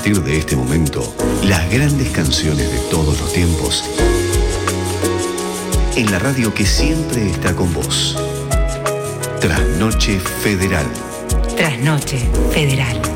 partir de este momento las grandes canciones de todos los tiempos en la radio que siempre está con vos. Trasnoche Federal. Trasnoche Federal.